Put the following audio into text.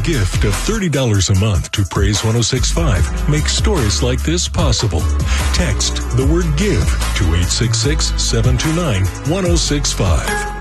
gift of $30 a month to Praise 106.5 makes stories like this possible. Text the word GIVE to 866-729-1065.